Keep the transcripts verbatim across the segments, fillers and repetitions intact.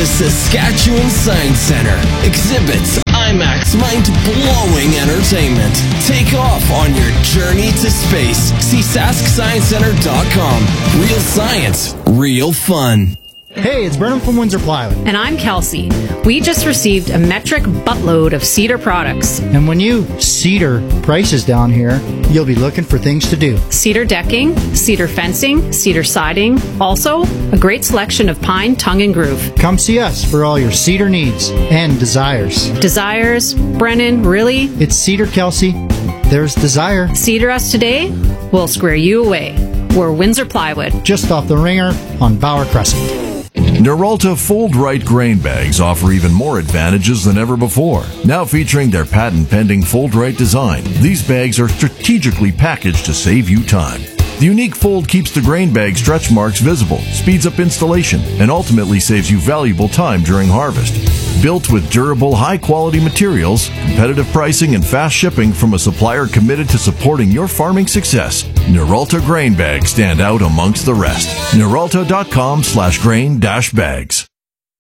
Saskatchewan Science Center. Exhibits, IMAX mind-blowing entertainment. Take off on your journey to space. See sask science center dot com. Real science, real fun. Hey, it's Brennan from Windsor Plywood. And I'm Kelsey. We just received a metric buttload of Cedar products. And when you Cedar prices down here, you'll be looking for things to do. Cedar decking, cedar fencing, cedar siding. Also, a great selection of pine, tongue, and groove. Come see us for all your cedar needs and desires. Desires? Brennan, really? It's Cedar, Kelsey. There's desire. Cedar us today, we'll square you away. We're Windsor Plywood. Just off the ringer on Bauer Crescent. Noralta Fold Right grain bags offer even more advantages than ever before. Now featuring their patent-pending Fold Right design, these bags are strategically packaged to save you time. The unique fold keeps the grain bag stretch marks visible, speeds up installation, and ultimately saves you valuable time during harvest. Built with durable, high-quality materials, competitive pricing, and fast shipping from a supplier committed to supporting your farming success, Noralta grain bags stand out amongst the rest. Noralta.com slash grain dash bags.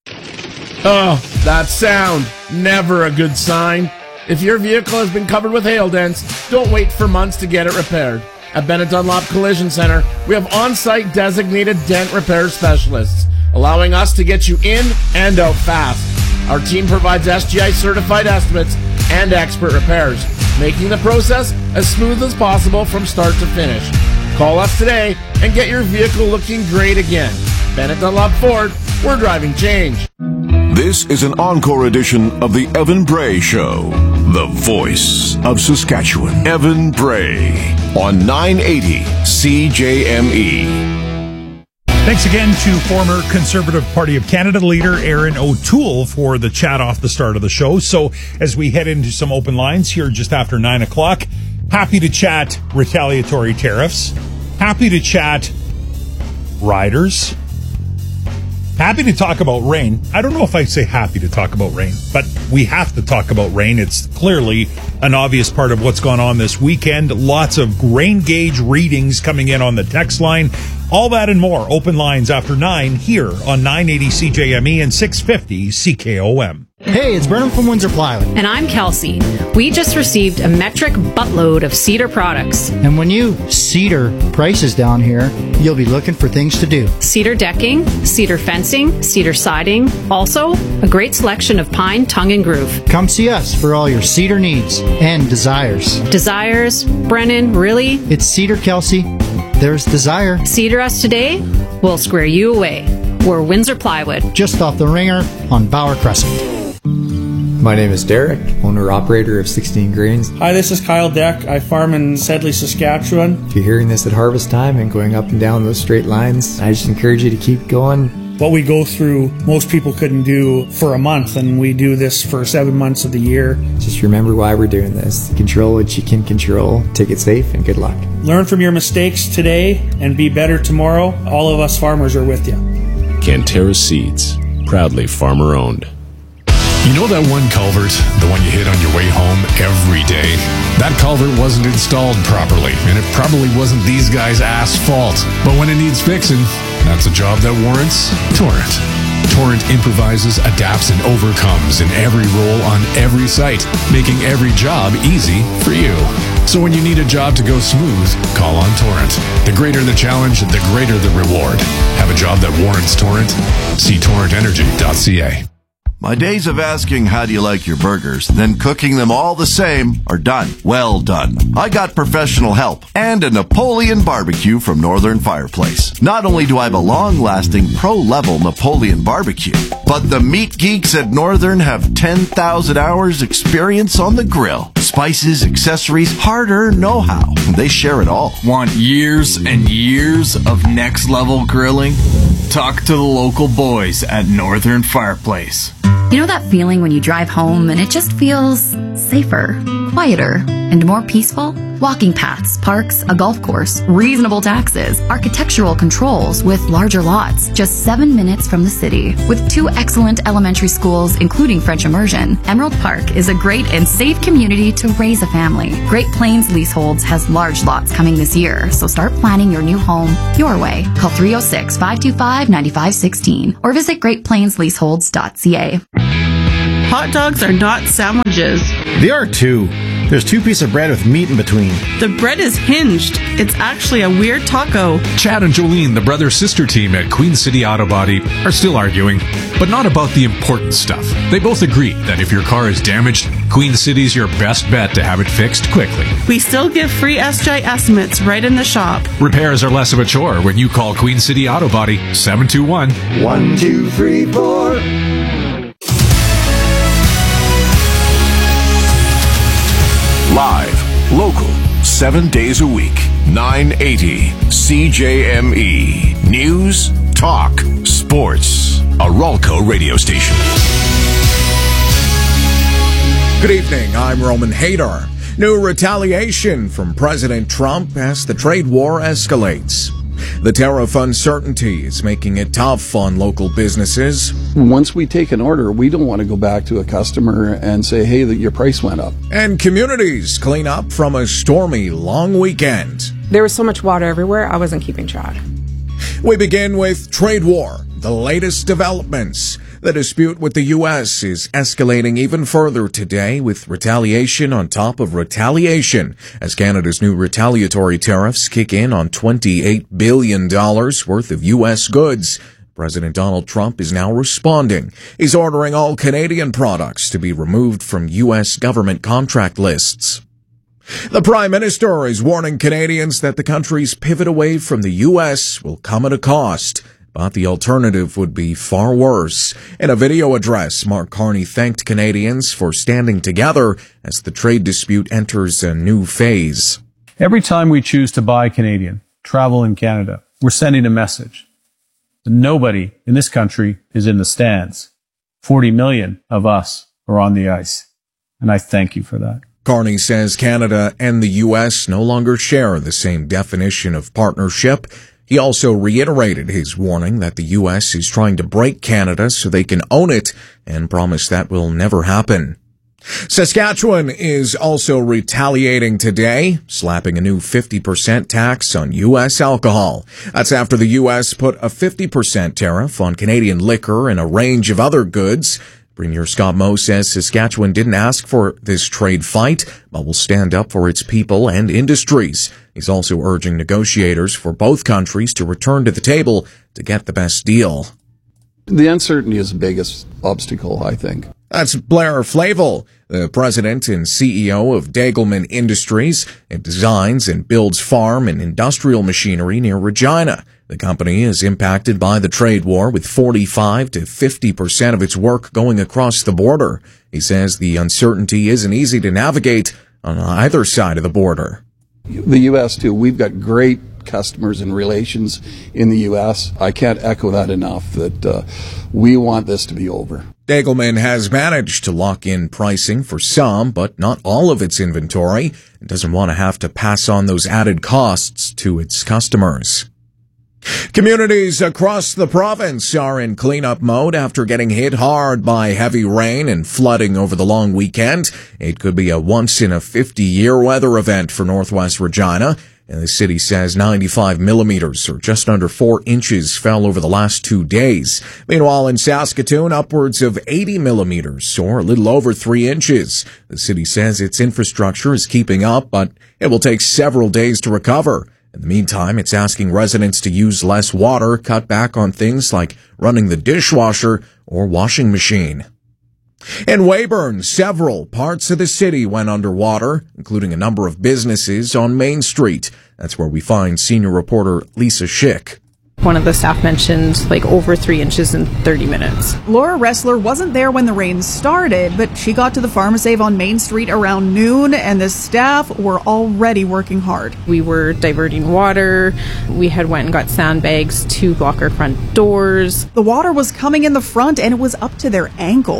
Oh, that sound. Never a good sign. If your vehicle has been covered with hail dents, don't wait for months to get it repaired. At Bennett Dunlop Collision Center, we have on-site designated dent repair specialists, allowing us to get you in and out fast. Our team provides S G I-certified estimates and expert repairs, making the process as smooth as possible from start to finish. Call us today and get your vehicle looking great again. Bennett Dunlop Ford, we're driving change. This is an encore edition of the Evan Bray Show, the voice of Saskatchewan. Evan Bray on nine eighty C J M E. Thanks again to former Conservative Party of Canada leader Erin O'Toole for the chat off the start of the show. So as we head into some open lines here just after nine o'clock, happy to chat retaliatory tariffs, happy to chat riders, happy to talk about rain. I don't know if I say happy to talk about rain, but we have to talk about rain. It's clearly an obvious part of what's gone on this weekend. Lots of rain gauge readings coming in on the text line. All that and more. Open lines after nine here on nine eighty C J M E and six fifty C K O M. Hey, it's Brennan from Windsor Plywood. And I'm Kelsey. We just received a metric buttload of Cedar products. And when you Cedar prices down here, you'll be looking for things to do. Cedar decking, cedar fencing, cedar siding. Also, a great selection of pine, tongue, and groove. Come see us for all your cedar needs and desires. Desires? Brennan, really? It's Cedar, Kelsey. There's desire. Cedar us today, we'll square you away. We're Windsor Plywood. Just off the ringer on Bauer Crescent. My name is Derek, owner-operator of sixteen Grains. Hi, this is Kyle Deck. I farm in Sedley, Saskatchewan. If you're hearing this at harvest time and going up and down those straight lines, I just encourage you to keep going. What we go through, most people couldn't do for a month, and we do this for seven months of the year. Just remember why we're doing this. Control what you can control. Take it safe, and good luck. Learn from your mistakes today and be better tomorrow. All of us farmers are with you. Canterra Seeds, proudly farmer-owned. You know that one culvert, the one you hit on your way home every day? That culvert wasn't installed properly, and it probably wasn't these guys' ass fault. But when it needs fixing, that's a job that warrants Torrent. Torrent improvises, adapts, and overcomes in every role on every site, making every job easy for you. So when you need a job to go smooth, call on Torrent. The greater the challenge, the greater the reward. Have a job that warrants Torrent? See torrent energy dot c a. My days of asking how do you like your burgers, then cooking them all the same are done. Well done. I got professional help and a Napoleon barbecue from Northern Fireplace. Not only do I have a long-lasting pro-level Napoleon barbecue, but the meat geeks at Northern have ten thousand hours experience on the grill. Spices, accessories, hard-earned know-how. They share it all. Want years and years of next-level grilling? Talk to the local boys at Northern Fireplace. You know that feeling when you drive home and it just feels safer, quieter, and more peaceful? Walking paths, parks, a golf course, reasonable taxes, architectural controls with larger lots, just seven minutes from the city. With two excellent elementary schools, including French immersion, Emerald Park is a great and safe community to raise a family. Great Plains Leaseholds has large lots coming this year, so start planning your new home your way. Call three oh six, five two five, nine five one six or visit great plains leaseholds dot c a. Hot dogs are not sandwiches. They are too. There's two pieces of bread with meat in between. The bread is hinged. It's actually a weird taco. Chad and Jolene, the brother-sister team at Queen City Auto Body, are still arguing, but not about the important stuff. They both agree that if your car is damaged, Queen City's your best bet to have it fixed quickly. We still give free S J estimates right in the shop. Repairs are less of a chore when you call Queen City Auto Body seven two one, one two three four. Live, local, seven days a week, nine eighty C J M E. News, talk, sports. A Ralco radio station. Good evening, I'm Roman Hadar. New retaliation from President Trump as the trade war escalates. The tariff uncertainty is making it tough on local businesses. Once we take an order, we don't want to go back to a customer and say, hey, that your price went up. And communities clean up from a stormy long weekend. There was so much water everywhere, I wasn't keeping track. We begin with trade war, the latest developments. The dispute with the U S is escalating even further today with retaliation on top of retaliation as Canada's new retaliatory tariffs kick in on twenty-eight billion dollars worth of U S goods. President Donald Trump is now responding. He's ordering all Canadian products to be removed from U S government contract lists. The Prime Minister is warning Canadians that the country's pivot away from the U S will come at a cost. But the alternative would be far worse. In a video address, Mark Carney thanked Canadians for standing together as the trade dispute enters a new phase. Every time we choose to buy Canadian, travel in Canada, we're sending a message. Nobody in this country is in the stands. forty million of us are on the ice. And I thank you for that. Carney says Canada and the U S no longer share the same definition of partnership. He also reiterated his warning that the U S is trying to break Canada so they can own it and promised that will never happen. Saskatchewan is also retaliating today, slapping a new fifty percent tax on U S alcohol. That's after the U S put a fifty percent tariff on Canadian liquor and a range of other goods. Premier Scott Moe says Saskatchewan didn't ask for this trade fight, but will stand up for its people and industries. He's also urging negotiators for both countries to return to the table to get the best deal. The uncertainty is the biggest obstacle, I think. That's Blair Flavel, the president and C E O of Degelman Industries. It designs and builds farm and industrial machinery near Regina. The company is impacted by the trade war with forty-five to fifty percent of its work going across the border. He says the uncertainty isn't easy to navigate on either side of the border. The U S, too, we've got great customers and relations in the U S. I can't echo that enough, that uh, we want this to be over. Degelman has managed to lock in pricing for some, but not all of its inventory, and doesn't want to have to pass on those added costs to its customers. Communities across the province are in cleanup mode after getting hit hard by heavy rain and flooding over the long weekend. It could be a once-in-a-fifty-year weather event for Northwest Regina. And the city says ninety-five millimeters, or just under four inches, fell over the last two days. Meanwhile, in Saskatoon, upwards of eighty millimeters, or a little over three inches. The city says its infrastructure is keeping up, but it will take several days to recover. In the meantime, it's asking residents to use less water, cut back on things like running the dishwasher or washing machine. In Weyburn, several parts of the city went underwater, including a number of businesses on Main Street. That's where we find senior reporter Lisa Schick. One of the staff mentioned like over three inches in thirty minutes. Laura Ressler wasn't there when the rain started, but she got to the Pharmasave on Main Street around noon, and the staff were already working hard. We were diverting water. We had went and got sandbags to block our front doors. The water was coming in the front, and it was up to their ankles.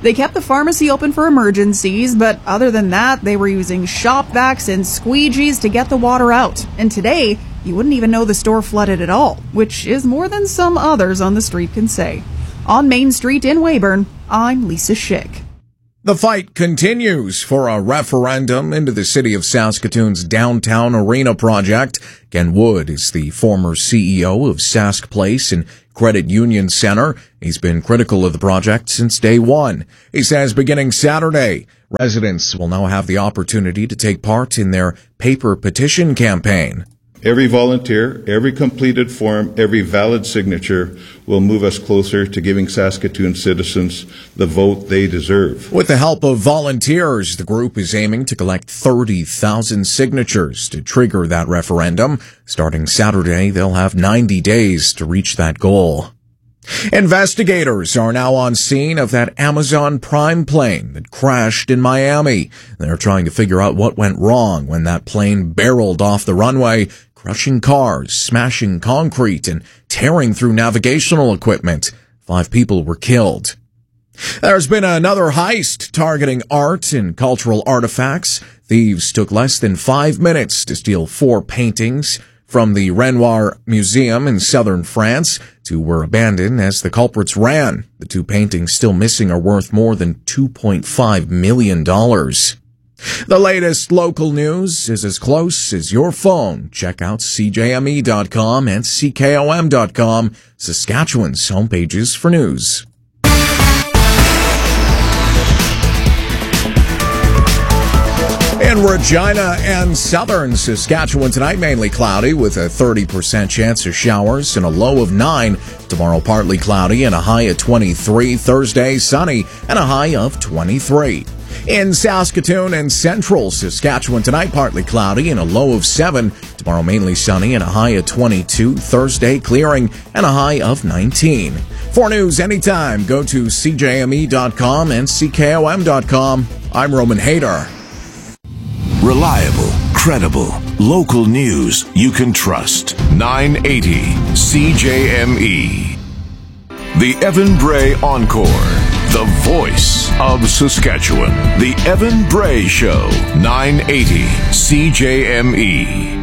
They kept the pharmacy open for emergencies, but other than that, they were using shop vacs and squeegees to get the water out. And today, you wouldn't even know the store flooded at all, which is more than some others on the street can say. On Main Street in Weyburn, I'm Lisa Schick. The fight continues for a referendum into the city of Saskatoon's downtown arena project. Ken Wood is the former C E O of Sask Place and Credit Union Center. He's been critical of the project since day one. He says beginning Saturday, residents will now have the opportunity to take part in their paper petition campaign. Every volunteer, every completed form, every valid signature will move us closer to giving Saskatoon citizens the vote they deserve. With the help of volunteers, the group is aiming to collect thirty thousand signatures to trigger that referendum. Starting Saturday, they'll have ninety days to reach that goal. Investigators are now on scene of that Amazon Prime plane that crashed in Miami. They're trying to figure out what went wrong when that plane barreled off the runway, crushing cars, smashing concrete, and tearing through navigational equipment. Five people were killed. There's been another heist targeting art and cultural artifacts. Thieves took less than five minutes to steal four paintings from the Renoir Museum in southern France. Two were abandoned as the culprits ran. The two paintings still missing are worth more than two point five million dollars. The latest local news is as close as your phone. Check out C J M E dot com and C K O M dot com, Saskatchewan's homepages for news. In Regina and southern Saskatchewan tonight, mainly cloudy with a thirty percent chance of showers and a low of nine. Tomorrow, partly cloudy and a high of twenty-three. Thursday, sunny and a high of twenty-three. In Saskatoon and central Saskatchewan tonight, partly cloudy and a low of seven. Tomorrow, mainly sunny and a high of twenty-two. Thursday, clearing and a high of nineteen. For news anytime, go to C J M E dot com and C K O M dot com. I'm Roman Hayter. Reliable, credible, local news you can trust. nine eighty C J M E. The Evan Bray Encore. The voice of Saskatchewan. The Evan Bray Show. nine eighty C J M E.